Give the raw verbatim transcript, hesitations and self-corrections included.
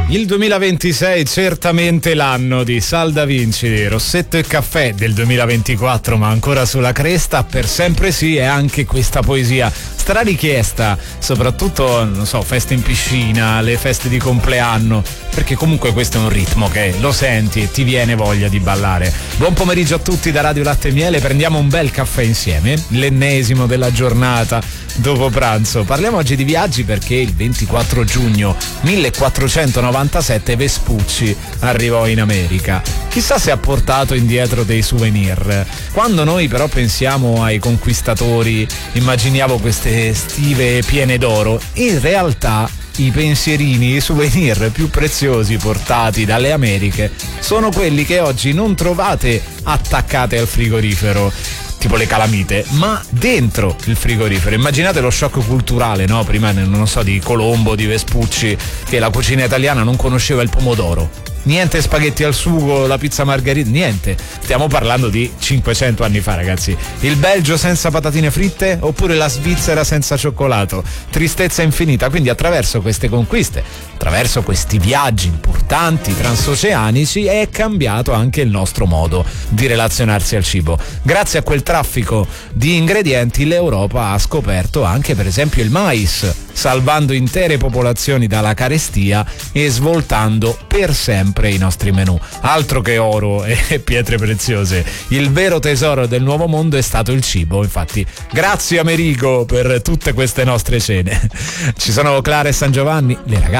Il duemilaventisei certamente l'anno di Sal Da Vinci, Rossetto e Caffè del duemilaventiquattro, ma ancora sulla cresta, per sempre sì, e anche questa poesia stra richiesta, soprattutto, non so, feste in piscina, le feste di compleanno, perché comunque questo è un ritmo che lo senti e ti viene voglia di ballare. Buon pomeriggio a tutti da Radio Latte e Miele, prendiamo un bel caffè insieme, l'ennesimo della giornata dopo pranzo. Parliamo oggi di viaggi perché il ventiquattro giugno millequattrocentonovantasette Vespucci arrivò in America. Chissà se ha portato indietro dei souvenir. Quando noi però pensiamo ai conquistatori, immaginiamo queste stive piene d'oro. In realtà i pensierini, i souvenir più preziosi portati dalle Americhe sono quelli che oggi non trovate attaccate al frigorifero, tipo le calamite, ma dentro il frigorifero. Immaginate lo shock culturale, no? Prima, non so, di Colombo, di Vespucci, che la cucina italiana non conosceva il pomodoro. Niente spaghetti al sugo, la pizza margherita, niente. Stiamo parlando di cinquecento anni fa, ragazzi. Il Belgio senza patatine fritte oppure la Svizzera senza cioccolato. Tristezza infinita. Quindi attraverso queste conquiste, attraverso questi viaggi importanti transoceanici, è cambiato anche il nostro modo di relazionarsi al cibo. Grazie a quel traffico di ingredienti l'Europa ha scoperto anche per esempio il mais, salvando intere popolazioni dalla carestia e svoltando per sempre i nostri menù. Altro che oro e pietre preziose. Il vero tesoro del nuovo mondo è stato il cibo. Infatti, grazie Amerigo per tutte queste nostre cene. Ci sono Clara e San Giovanni, le ragazze